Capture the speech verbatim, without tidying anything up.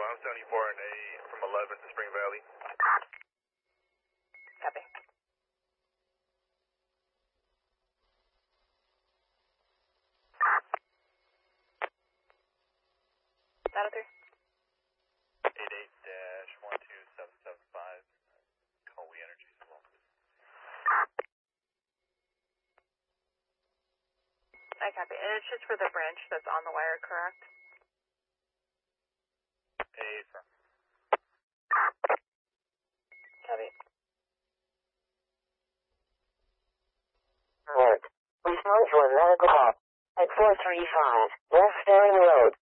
I'm seventy-four and A from eleven to Spring Valley. Copy. Battle three. eight eight dash one two seven seven five. Call We Energy as well. I copy. And it's just for the branch that's on the wire, correct? A from. Copy. Alert. Respond to a medical call at four three five West Ferry Road.